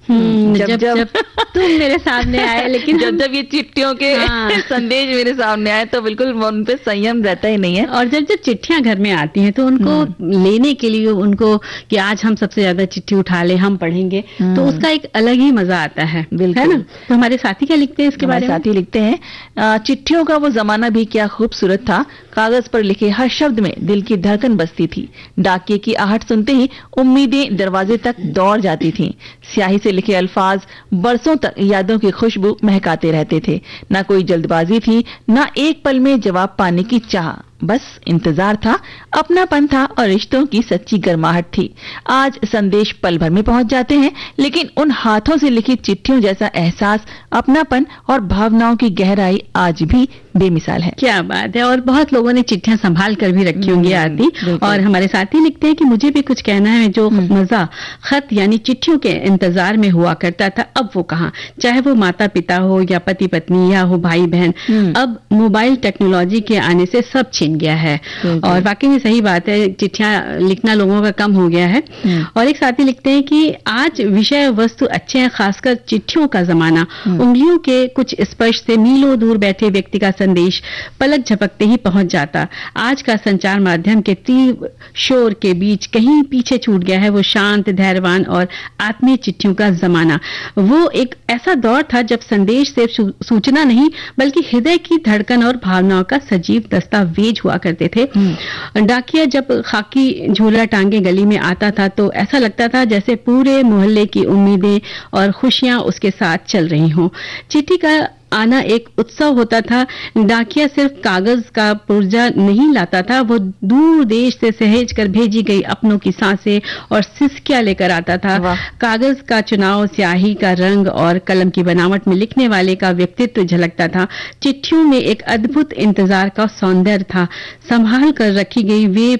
जब जब तुम मेरे सामने आए, लेकिन जब ये चिट्ठियों के संदेश मेरे सामने आए तो बिल्कुल उन पे संयम रहता ही नहीं है। और जब चिट्ठियां घर में आती हैं तो उनको लेने के लिए उनको कि आज हम सबसे ज्यादा चिट्ठी उठा ले, हम पढ़ेंगे, तो उसका एक अलग ही मजा आता है, है ना। तो हमारे साथी क्या लिखते हैं इसके बारे में? साथी लिखते हैं, चिट्ठियों का वो जमाना भी क्या खूबसूरत था। कागज पर लिखे हर शब्द में दिल की धड़कन बसती थी। डाकिये की आहट सुनते ही उम्मीदें दरवाजे तक दौड़ जाती थीं। स्याही से लिखे अल्फाज बरसों तक यादों की खुशबू महकाते रहते थे। ना कोई जल्दबाजी थी, ना एक पल में जवाब पाने की चाह, बस इंतजार था, अपनापन था और रिश्तों की सच्ची गर्माहट थी। आज संदेश पल भर में पहुंच जाते हैं, लेकिन उन हाथों से लिखी चिट्ठियों जैसा एहसास, अपनापन और भावनाओं की गहराई आज भी बेमिसाल है। क्या बात है। और बहुत लोगों ने चिट्ठियां संभाल कर भी रखी होंगी आरती। और हमारे साथी लिखते हैं कि मुझे भी कुछ कहना है। जो मजा खत यानी चिट्ठियों के इंतजार में हुआ करता था, अब वो कहाँ। चाहे वो माता पिता हो या पति पत्नी या हो भाई बहन, अब मोबाइल टेक्नोलॉजी के आने से सब छिन गया है। और वाकई में सही बात है, चिट्ठियां लिखना लोगों का कम हो गया है। और एक साथी लिखते हैं कि आज विषय वस्तु अच्छे हैं, खासकर चिट्ठियों का जमाना। उंगलियों के कुछ स्पर्श से मीलों दूर बैठे व्यक्ति का संदेश पलक झपकते ही पहुंच जाता। आज का संचार माध्यम के तीव्र शोर के बीच कहीं पीछे छूट गया है वो शांत, धैर्यवान और आत्मीय चिट्ठियों का जमाना। वो एक ऐसा दौर था जब संदेश सिर्फ सूचना नहीं बल्कि हृदय की धड़कन और भावनाओं का सजीव दस्तावेज हुआ करते थे। डाकिया जब खाकी झोला टांगे गली में आता था तो ऐसा लगता था जैसे पूरे मोहल्ले की उम्मीदें और खुशियां उसके साथ चल रही हों। चिट्ठी का आना एक उत्सव होता था। डाकिया सिर्फ कागज का पुर्जा नहीं लाता था, वो दूर देश से सहेज कर भेजी गई अपनों की सांसें और सिसकियां लेकर आता था। कागज का चुनाव, स्याही का रंग और कलम की बनावट में लिखने वाले का व्यक्तित्व झलकता था। चिट्ठियों में एक अद्भुत इंतजार का सौंदर्य था। संभाल कर रखी गई वे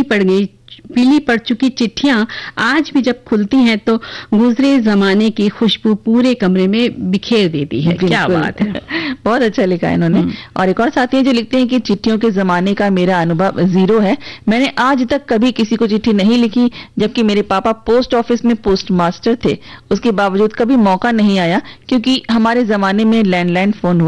पीली पड़ चुकी चिट्ठियां आज भी जब खुलती हैं तो गुजरे जमाने की खुशबू पूरे कमरे में बिखेर देती है। क्या बात है, बहुत अच्छा लिखा है इन्होंने। और एक और साथी हैं जो लिखते हैं कि चिट्ठियों के जमाने का मेरा अनुभव जीरो है। मैंने आज तक कभी किसी को चिट्ठी नहीं लिखी, जबकि मेरे पापा पोस्ट ऑफिस में पोस्ट मास्टर थे। उसके बावजूद कभी मौका नहीं आया, क्योंकि हमारे जमाने में लैंडलाइन फोन हुआ